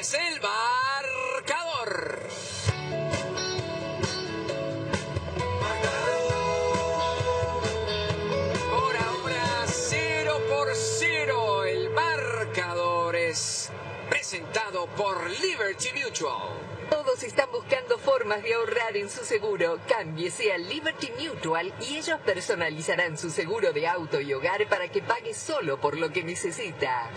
es el marcador. Por ahora 0-0. El marcador es presentado por Liberty Mutual. Todos están buscando formas de ahorrar en su seguro. Cámbiese a Liberty Mutual y ellos personalizarán su seguro de auto y hogar para que pague solo por lo que necesita.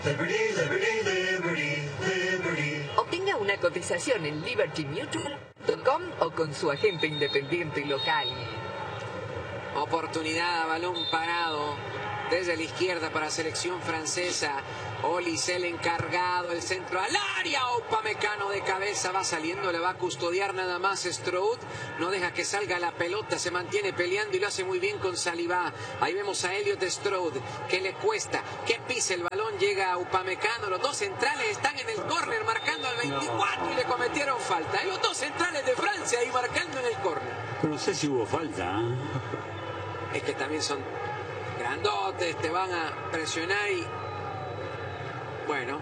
Obtenga una cotización en libertymutual.com o con su agente independiente local. Oportunidad a balón parado desde la izquierda para selección francesa. Olise el encargado, el centro al área. Upamecano de cabeza va saliendo, le va a custodiar nada más Strode. No deja que salga la pelota, se mantiene peleando y lo hace muy bien con Saliba. Ahí vemos a Elliot Strode, que le cuesta, que pisa el balón, llega a Upamecano. Los dos centrales están en el córner marcando al 24 y le cometieron falta. Los dos centrales de Francia ahí marcando en el córner. No sé si hubo falta, ¿eh? Es que también son grandotes, te van a presionar y... Bueno,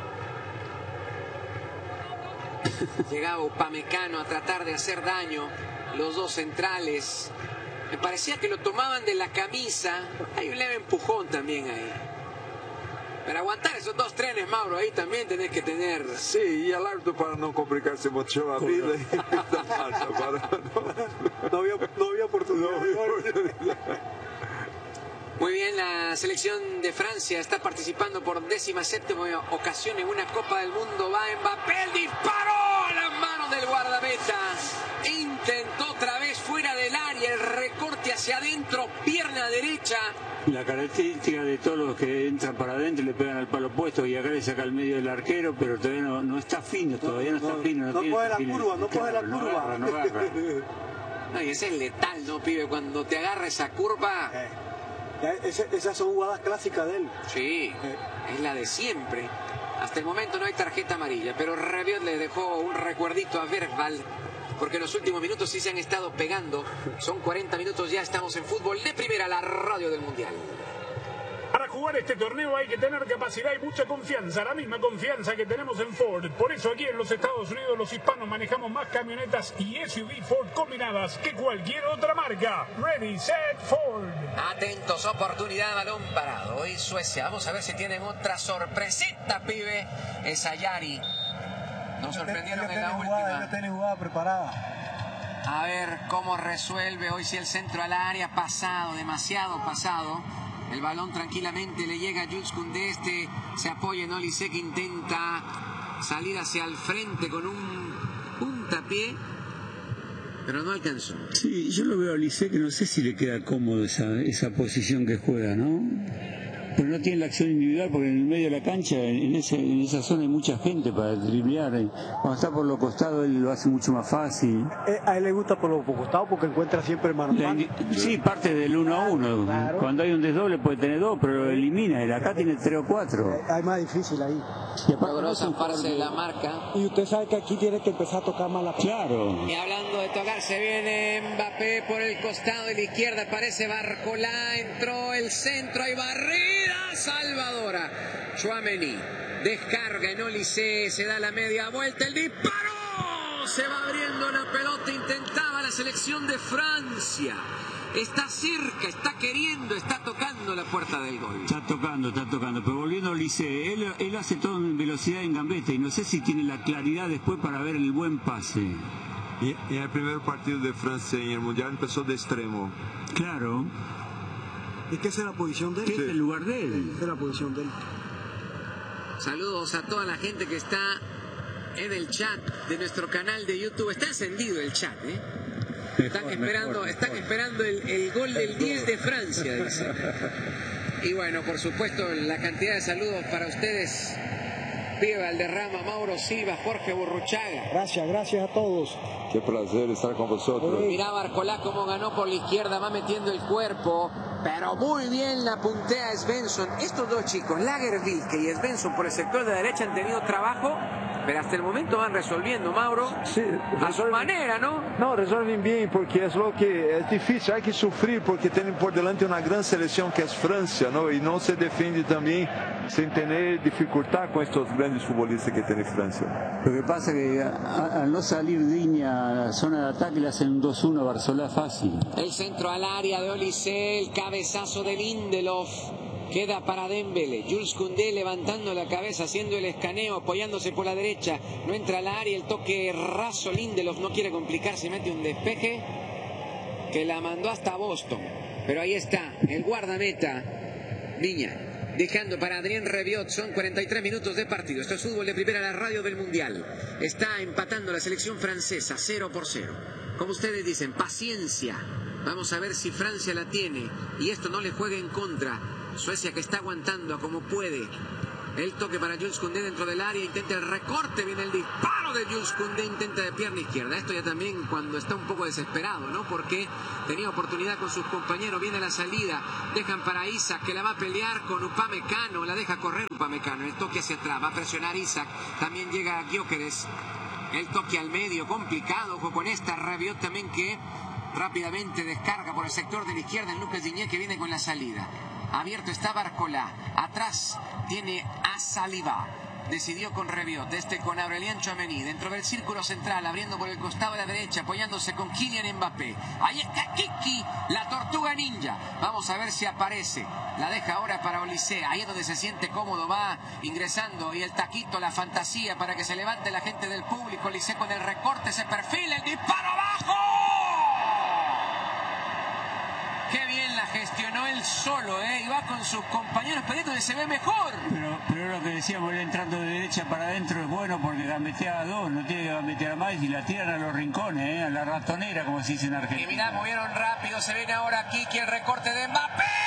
llegaba Upamecano a tratar de hacer daño. Los dos centrales, me parecía que lo tomaban de la camisa. Hay un leve empujón también ahí. Pero aguantar esos dos trenes, Mauro, ahí también tenés que tener... Sí, y al árbitro para no complicarse mucho la vida. No había oportunidad. Muy bien, la selección de Francia está participando por 17ª ocasión en una Copa del Mundo. Va Mbappé, el disparo a las manos del guardameta. Intentó otra vez fuera del área, el recorte hacia adentro, pierna derecha. La característica de todos los que entran para adentro le pegan al palo opuesto y acá le saca al medio del arquero, pero todavía no está fino, todavía no está fino. No coge la curva, no coge la curva. No agarra. No, y ese es letal, ¿no, pibe? Cuando te agarra esa curva... Esas son jugadas clásicas de él. Sí, es la de siempre. Hasta el momento no hay tarjeta amarilla, pero Rabiot le dejó un recuerdito a Verbal, porque en los últimos minutos sí se han estado pegando. Son 40 minutos, ya estamos en fútbol de primera, la radio del Mundial. Para jugar este torneo hay que tener capacidad y mucha confianza, la misma confianza que tenemos en Ford. Por eso aquí en los Estados Unidos los hispanos manejamos más camionetas y SUV Ford combinadas que cualquier otra marca. Ready, set, Ford. Atentos, oportunidad, balón parado. Hoy Suecia, vamos a ver si tienen otra sorpresita, pibe. Es Ayari. Nos sorprendieron en la última. Tiene jugada preparada. A ver cómo resuelve hoy si el centro al área pasado, demasiado pasado. El balón tranquilamente le llega a Jules Koundé, se apoya en Olise que intenta salir hacia el frente con un puntapié, pero no alcanzó. Sí, yo lo veo a Olise que no sé si le queda cómodo esa posición que juega, ¿no? Pero no tiene la acción individual porque en el medio de la cancha, en esa zona hay mucha gente para driblear. Cuando está por los costados él lo hace mucho más fácil. A él le gusta por los costados porque encuentra siempre mano a mano. Sí, parte del 1-1. Claro. Cuando hay un desdoble puede tener dos, pero lo elimina. El acá tiene 3 o 4. Hay más difícil ahí. Logró zafarse de la marca. Y usted sabe que aquí tiene que empezar a tocar más la pelota. Claro. Y hablando de tocar, se viene Mbappé por el costado de la izquierda. Aparece Barcolá, entró el centro, hay barrida salvadora. Tchouaméni descarga en Olise, se da la media vuelta, el disparo. Se va abriendo la pelota, intentaba la selección de Francia. Está cerca, está queriendo, está tocando la puerta del gol. Está tocando, pero volviendo a Olise, él hace todo en velocidad en gambeta y no sé si tiene la claridad después para ver el buen pase. Y el primer partido de Francia en el Mundial empezó de extremo. Claro. Es que esa es la posición de él. ¿Qué es el lugar de él? Esa es la posición de él. Saludos a toda la gente que está en el chat de nuestro canal de YouTube. Está encendido el chat, ¿eh? Están esperando el gol del 10 de Francia, dice. Y bueno, por supuesto, la cantidad de saludos para ustedes. Pibe Valderrama, Mauro Silva, Jorge Burruchaga. Gracias a todos. Qué placer estar con vosotros. Mirá Barcolá cómo ganó por la izquierda, va metiendo el cuerpo, pero muy bien la puntea Svensson. Estos dos chicos, Lagervik y Svensson por el sector de la derecha han tenido trabajo pero hasta el momento van resolviendo, Mauro, Sí, a su manera, ¿no? No, resolven bien porque es lo que es difícil, hay que sufrir porque tienen por delante una gran selección que es Francia, ¿no? Y no se defiende también sin tener dificultad con estos grandes futbolistas que tiene Francia. Lo que pasa es que al no salir Diña a la zona de ataque le hacen un 2-1 a Barcelona fácil. El centro al área de Olise, el cabezazo de Lindelof. Queda para Dembélé. Jules Koundé levantando la cabeza, haciendo el escaneo, apoyándose por la derecha. No entra al área, el toque raso. Lindelof no quiere complicarse, mete un despeje que la mandó hasta Boston. Pero ahí está, el guardameta, Viña. Dejando para Adrien Rabiot, son 43 minutos de partido. Esto es fútbol de primera, la radio del Mundial. Está empatando la selección francesa, 0-0. Como ustedes dicen, paciencia. Vamos a ver si Francia la tiene y esto no le juega en contra. Suecia que está aguantando como puede. El toque para Jules Koundé dentro del área, intenta el recorte, viene el disparo de Jules Koundé, intenta de pierna izquierda. Esto ya también cuando está un poco desesperado, ¿no? Porque tenía oportunidad con sus compañeros, viene la salida, dejan para Isaac que la va a pelear con Upamecano, la deja correr Upamecano, el toque hacia atrás, va a presionar Isaac, también llega Gyökeres, el toque al medio, complicado, ojo con esta, Rabiot también que rápidamente descarga por el sector de la izquierda en Lucas Digne que viene con la salida. Abierto está Barcola, atrás tiene a Saliba, decidió con Rabiot, con Aurélien Tchouameni, dentro del círculo central, abriendo por el costado de la derecha, apoyándose con Kylian Mbappé. Ahí está Kiki, la tortuga ninja. Vamos a ver si aparece. La deja ahora para Olise, ahí es donde se siente cómodo, va ingresando y el taquito, la fantasía para que se levante la gente del público. Olise con el recorte, se perfila, el disparo abajo. Qué bien la gestionó él solo, y va con sus compañeros, pero esto se ve mejor. Pero lo que decíamos, él entrando de derecha para adentro es bueno porque gambetea a dos, no tiene que gambetear más y la tiran a los rincones, a la ratonera, como se dice en Argentina. Y mirá, movieron rápido, se viene ahora Kiki, el recorte de Mbappé.